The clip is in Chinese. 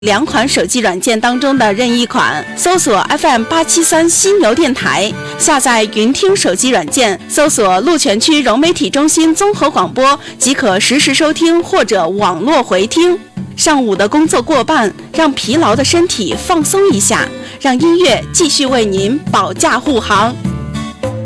2款手机软件当中的任意款，搜索 FM873犀牛电台，下载云听手机软件，搜索鹿泉区融媒体中心综合广播，即可实时收听或者网络回听。上午的工作过半，让疲劳的身体放松一下，让音乐继续为您保驾护航。